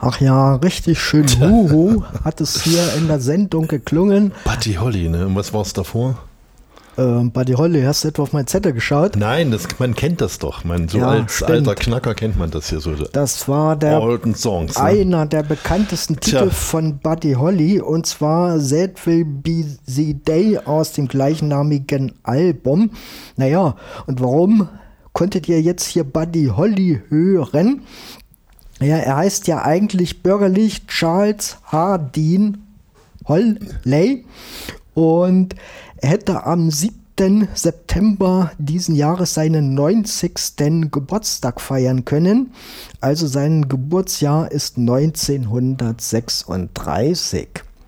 Ach ja, richtig schön hat es hier in der Sendung geklungen. Buddy Holly, ne? Und was war es davor? Buddy Holly, hast du etwa auf meinen Zettel geschaut? Nein, man kennt das doch. Als alter Knacker kennt man das hier so. Das war einer der bekanntesten Titel von Buddy Holly, und zwar That Will Be the Day aus dem gleichnamigen Album. Naja, und warum konntet ihr jetzt hier Buddy Holly hören? Ja, er heißt ja eigentlich bürgerlich Charles Hardin Holley und er hätte am 7. September diesen Jahres seinen 90. Geburtstag feiern können. Also sein Geburtsjahr ist 1936.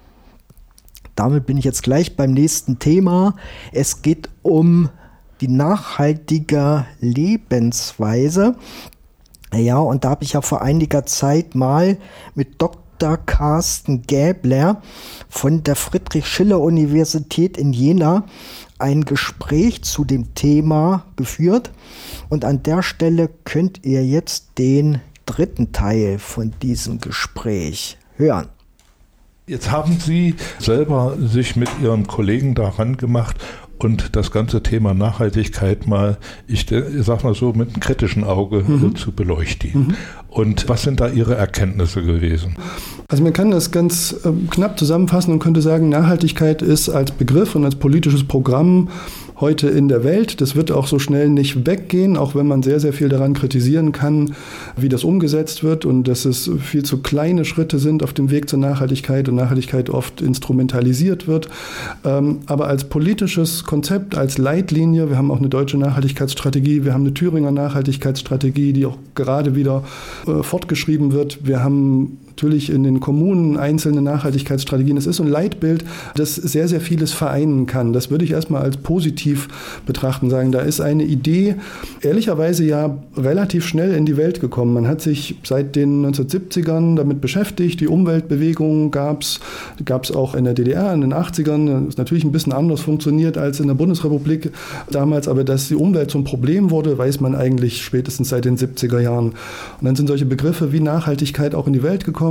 Damit bin ich jetzt gleich beim nächsten Thema. Es geht um die nachhaltige Lebensweise. Ja, und da habe ich ja vor einiger Zeit mal mit Dr. Carsten Gäbler von der Friedrich-Schiller-Universität in Jena ein Gespräch zu dem Thema geführt. Und an der Stelle könnt ihr jetzt den 3. Teil von diesem Gespräch hören. Jetzt haben Sie selber sich mit Ihrem Kollegen daran gemacht und das ganze Thema Nachhaltigkeit mal, ich sag mal so, mit einem kritischen Auge zu beleuchten. Und was sind da Ihre Erkenntnisse gewesen? Also man kann das ganz knapp zusammenfassen und könnte sagen, Nachhaltigkeit ist als Begriff und als politisches Programm heute in der Welt. Das wird auch so schnell nicht weggehen, auch wenn man sehr, sehr viel daran kritisieren kann, wie das umgesetzt wird und dass es viel zu kleine Schritte sind auf dem Weg zur Nachhaltigkeit und Nachhaltigkeit oft instrumentalisiert wird. Aber als politisches Konzept, als Leitlinie, wir haben auch eine deutsche Nachhaltigkeitsstrategie, wir haben eine Thüringer Nachhaltigkeitsstrategie, die auch gerade wieder fortgeschrieben wird. Wir haben natürlich in den Kommunen einzelne Nachhaltigkeitsstrategien. Es ist so ein Leitbild, das sehr, sehr vieles vereinen kann. Das würde ich erstmal als positiv betrachten, sagen, da ist eine Idee, ehrlicherweise ja relativ schnell in die Welt gekommen. Man hat sich seit den 1970ern damit beschäftigt, die Umweltbewegung gab es auch in der DDR in den 80ern. Das ist natürlich ein bisschen anders funktioniert als in der Bundesrepublik damals, aber dass die Umwelt zum Problem wurde, weiß man eigentlich spätestens seit den 70er Jahren. Und dann sind solche Begriffe wie Nachhaltigkeit auch in die Welt gekommen.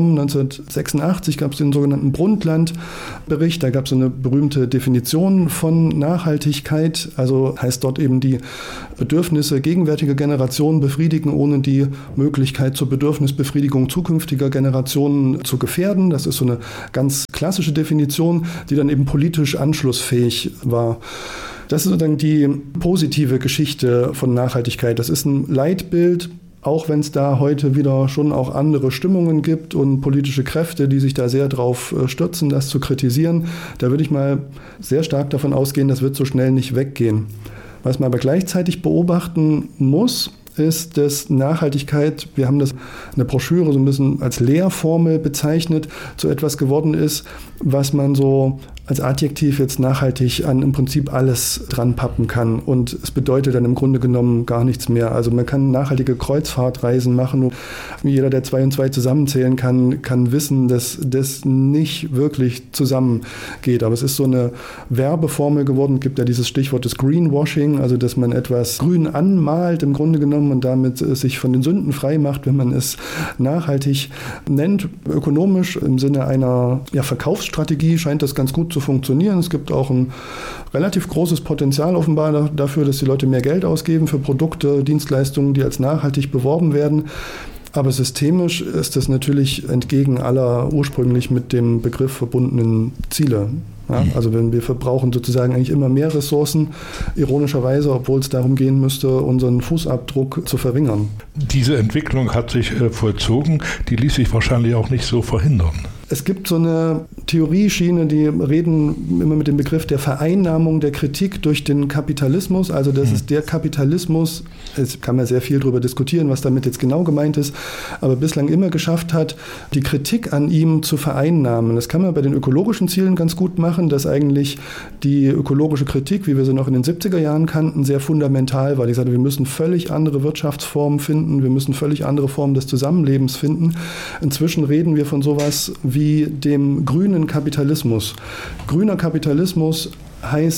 1986 gab es den sogenannten Brundtland-Bericht. Da gab es eine berühmte Definition von Nachhaltigkeit. Also heißt dort eben die Bedürfnisse gegenwärtiger Generationen befriedigen, ohne die Möglichkeit zur Bedürfnisbefriedigung zukünftiger Generationen zu gefährden. Das ist so eine ganz klassische Definition, die dann eben politisch anschlussfähig war. Das ist sozusagen die positive Geschichte von Nachhaltigkeit. Das ist ein Leitbild, auch wenn es da heute wieder schon auch andere Stimmungen gibt und politische Kräfte, die sich da sehr drauf stürzen, das zu kritisieren. Da würde ich mal sehr stark davon ausgehen, das wird so schnell nicht weggehen. Was man aber gleichzeitig beobachten muss, ist, dass Nachhaltigkeit, wir haben das in der Broschüre so ein bisschen als Lehrformel bezeichnet, zu etwas geworden ist, was man so als Adjektiv jetzt nachhaltig an im Prinzip alles dran pappen kann. Und es bedeutet dann im Grunde genommen gar nichts mehr. Also man kann nachhaltige Kreuzfahrtreisen machen. Und jeder, der 2 und 2 zusammenzählen kann wissen, dass das nicht wirklich zusammengeht. Aber es ist so eine Werbeformel geworden. Es gibt ja dieses Stichwort des Greenwashing, also dass man etwas grün anmalt im Grunde genommen und damit sich von den Sünden frei macht, wenn man es nachhaltig nennt. Ökonomisch im Sinne einer Verkaufsstrategie scheint das ganz gut zu funktionieren. Es gibt auch ein relativ großes Potenzial offenbar dafür, dass die Leute mehr Geld ausgeben für Produkte, Dienstleistungen, die als nachhaltig beworben werden. Aber systemisch ist das natürlich entgegen aller ursprünglich mit dem Begriff verbundenen Ziele. Ja, also wir verbrauchen sozusagen eigentlich immer mehr Ressourcen, ironischerweise, obwohl es darum gehen müsste, unseren Fußabdruck zu verringern. Diese Entwicklung hat sich vollzogen, die ließ sich wahrscheinlich auch nicht so verhindern. Es gibt so eine Theorieschiene, die reden immer mit dem Begriff der Vereinnahmung der Kritik durch den Kapitalismus. Also das ist der Kapitalismus, es kann man sehr viel darüber diskutieren, was damit jetzt genau gemeint ist, aber bislang immer geschafft hat, die Kritik an ihm zu vereinnahmen. Das kann man bei den ökologischen Zielen ganz gut machen, dass eigentlich die ökologische Kritik, wie wir sie noch in den 70er Jahren kannten, sehr fundamental war. Die sagte, wir müssen völlig andere Wirtschaftsformen finden, wir müssen völlig andere Formen des Zusammenlebens finden. Inzwischen reden wir von sowas wie dem grünen Kapitalismus. Grüner Kapitalismus heißt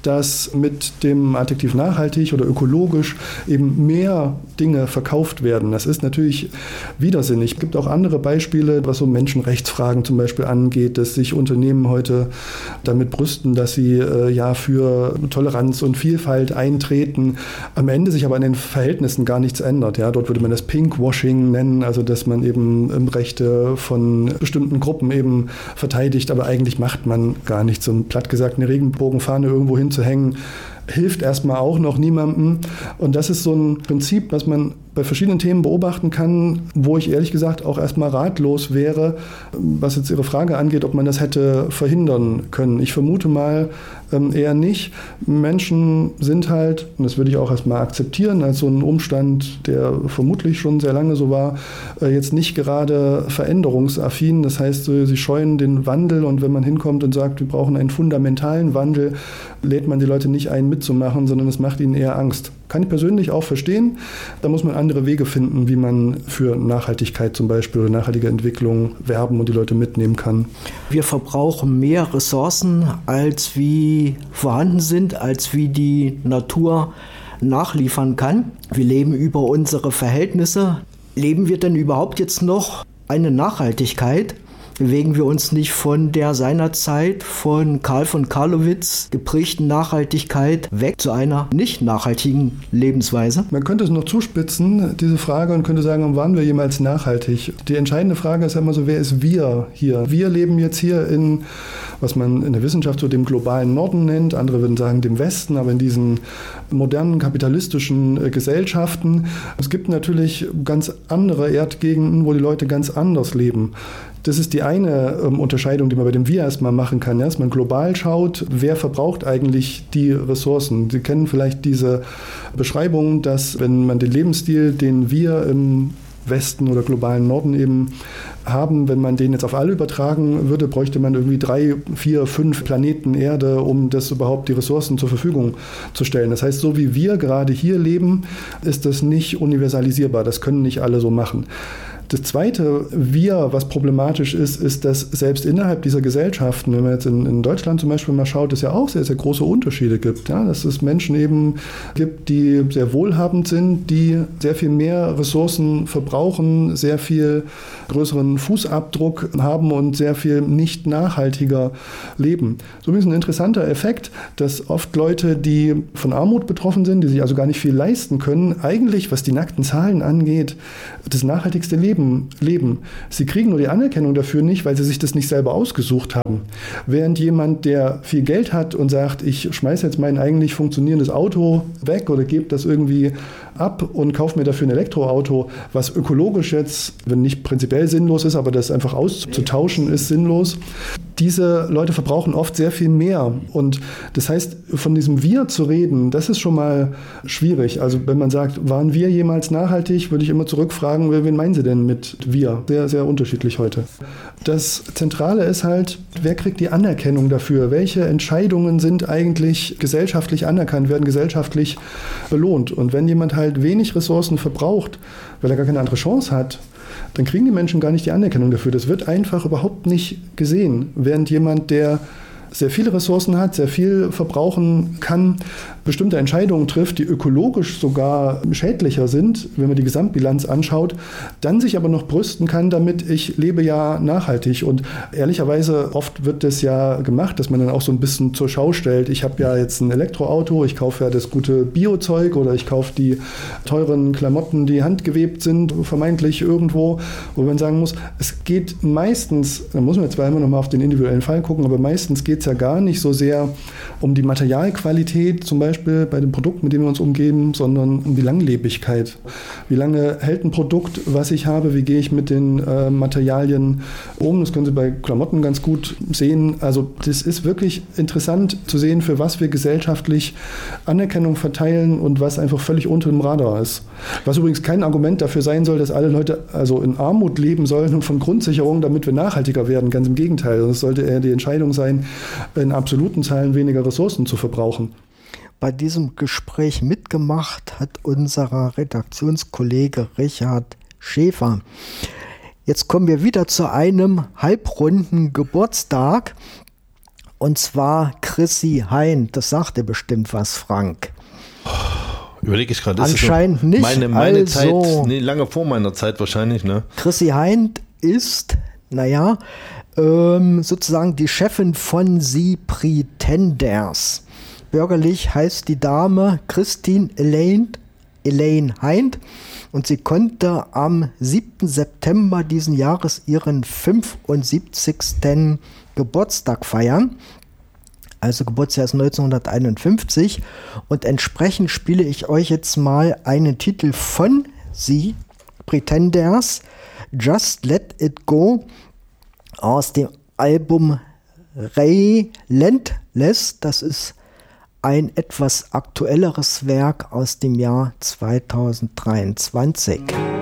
dass mit dem Adjektiv nachhaltig oder ökologisch eben mehr Dinge verkauft werden. Das ist natürlich widersinnig. Es gibt auch andere Beispiele, was so Menschenrechtsfragen zum Beispiel angeht, dass sich Unternehmen heute damit brüsten, dass sie für Toleranz und Vielfalt eintreten, am Ende sich aber an den Verhältnissen gar nichts ändert. Ja, dort würde man das Pinkwashing nennen, also dass man eben Rechte von bestimmten Gruppen eben verteidigt, aber eigentlich macht man gar nichts. Und platt gesagt, eine Regenbogenfahne irgendwo hinzuhängen, hilft erstmal auch noch niemandem. Und das ist so ein Prinzip, was man bei verschiedenen Themen beobachten kann, wo ich ehrlich gesagt auch erstmal ratlos wäre, was jetzt Ihre Frage angeht, ob man das hätte verhindern können. Ich vermute mal eher nicht. Menschen sind halt, und das würde ich auch erstmal akzeptieren, als so ein Umstand, der vermutlich schon sehr lange so war, jetzt nicht gerade veränderungsaffin. Das heißt, sie scheuen den Wandel, und wenn man hinkommt und sagt, wir brauchen einen fundamentalen Wandel, lädt man die Leute nicht ein, mitzumachen, sondern es macht ihnen eher Angst. Kann ich persönlich auch verstehen. Da muss man andere Wege finden, wie man für Nachhaltigkeit zum Beispiel oder nachhaltige Entwicklung werben und die Leute mitnehmen kann. Wir verbrauchen mehr Ressourcen, als wie vorhanden sind, als wie die Natur nachliefern kann. Wir leben über unsere Verhältnisse. Leben wir denn überhaupt jetzt noch eine Nachhaltigkeit? Bewegen wir uns nicht von der seinerzeit von Karl von Carlowitz geprägten Nachhaltigkeit weg zu einer nicht nachhaltigen Lebensweise? Man könnte es noch zuspitzen, diese Frage, und könnte sagen, waren wir jemals nachhaltig? Die entscheidende Frage ist immer so, wer ist wir hier? Wir leben jetzt hier in, was man in der Wissenschaft so dem globalen Norden nennt, andere würden sagen dem Westen, aber in diesen modernen kapitalistischen Gesellschaften. Es gibt natürlich ganz andere Erdgegenden, wo die Leute ganz anders leben. Das ist die eine Unterscheidung, die man bei dem Wir erstmal machen kann, ja? Dass man global schaut, wer verbraucht eigentlich die Ressourcen. Sie kennen vielleicht diese Beschreibung, dass wenn man den Lebensstil, den wir im Westen oder globalen Norden eben haben, wenn man den jetzt auf alle übertragen würde, bräuchte man irgendwie 3, 4, 5 Planeten Erde, um das überhaupt die Ressourcen zur Verfügung zu stellen. Das heißt, so wie wir gerade hier leben, ist das nicht universalisierbar. Das können nicht alle so machen. Das Zweite, was problematisch ist, ist, dass selbst innerhalb dieser Gesellschaften, wenn man jetzt in Deutschland zum Beispiel mal schaut, es ja auch sehr, sehr große Unterschiede gibt. Ja? Dass es Menschen eben gibt, die sehr wohlhabend sind, die sehr viel mehr Ressourcen verbrauchen, sehr viel größeren Fußabdruck haben und sehr viel nicht nachhaltiger leben. So ist ein interessanter Effekt, dass oft Leute, die von Armut betroffen sind, die sich also gar nicht viel leisten können, eigentlich, was die nackten Zahlen angeht, das nachhaltigste Leben. Sie kriegen nur die Anerkennung dafür nicht, weil sie sich das nicht selber ausgesucht haben. Während jemand, der viel Geld hat und sagt, ich schmeiße jetzt mein eigentlich funktionierendes Auto weg oder gebe das irgendwie ab und kaufe mir dafür ein Elektroauto, was ökologisch jetzt, wenn nicht prinzipiell sinnlos ist, aber das einfach auszutauschen ist sinnlos. Diese Leute verbrauchen oft sehr viel mehr. Und das heißt, von diesem Wir zu reden, das ist schon mal schwierig. Also wenn man sagt, waren wir jemals nachhaltig, würde ich immer zurückfragen, wen meinen Sie denn mit wir? Sehr, sehr unterschiedlich heute. Das Zentrale ist halt, wer kriegt die Anerkennung dafür? Welche Entscheidungen sind eigentlich gesellschaftlich anerkannt, werden gesellschaftlich belohnt? Und wenn jemand halt wenig Ressourcen verbraucht, weil er gar keine andere Chance hat, dann kriegen die Menschen gar nicht die Anerkennung dafür. Das wird einfach überhaupt nicht gesehen. Während jemand, der sehr viele Ressourcen hat, sehr viel verbrauchen kann, bestimmte Entscheidungen trifft, die ökologisch sogar schädlicher sind, wenn man die Gesamtbilanz anschaut, dann sich aber noch brüsten kann damit, ich lebe ja nachhaltig. Und ehrlicherweise oft wird das ja gemacht, dass man dann auch so ein bisschen zur Schau stellt, ich habe ja jetzt ein Elektroauto, ich kaufe ja das gute Biozeug oder ich kaufe die teuren Klamotten, die handgewebt sind, vermeintlich irgendwo, wo man sagen muss, es geht meistens, da muss man zwar immer noch mal auf den individuellen Fall gucken, aber meistens geht es ja gar nicht so sehr um die Materialqualität, zum Beispiel bei dem Produkt, mit dem wir uns umgeben, sondern um die Langlebigkeit. Wie lange hält ein Produkt, was ich habe? Wie gehe ich mit den Materialien um? Das können Sie bei Klamotten ganz gut sehen. Also das ist wirklich interessant zu sehen, für was wir gesellschaftlich Anerkennung verteilen und was einfach völlig unter dem Radar ist. Was übrigens kein Argument dafür sein soll, dass alle Leute also in Armut leben sollen und von Grundsicherung, damit wir nachhaltiger werden. Ganz im Gegenteil. Das sollte eher die Entscheidung sein, in absoluten Zahlen weniger Ressourcen zu verbrauchen. Bei diesem Gespräch mitgemacht hat unser Redaktionskollege Richard Schäfer. Jetzt kommen wir wieder zu einem halbrunden Geburtstag. Und zwar Chrissy Hynde. Das sagt dir bestimmt was, Frank. Überlege ich gerade. Anscheinend so nicht. Meine Zeit, lange vor meiner Zeit wahrscheinlich, ne? Chrissy Hynde ist, sozusagen die Chefin von The Pretenders. Bürgerlich heißt die Dame Christine Elaine Hynde und sie konnte am 7. September diesen Jahres ihren 75. Geburtstag feiern. Also Geburtsjahr ist 1951 und entsprechend spiele ich euch jetzt mal einen Titel von The Pretenders, Just Let It Go, aus dem Album Relentless. Das ist ein etwas aktuelleres Werk aus dem Jahr 2023.